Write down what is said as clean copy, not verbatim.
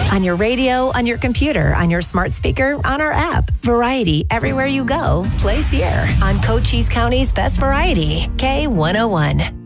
On your radio, on your computer, on your smart speaker, on our app. Variety everywhere you go. Place here on Cochise County's Best Variety, K101.